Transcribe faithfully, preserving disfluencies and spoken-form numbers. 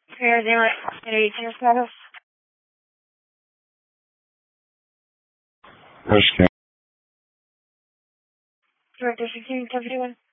Here, zero eight zero status. First Director sixteen seventy one.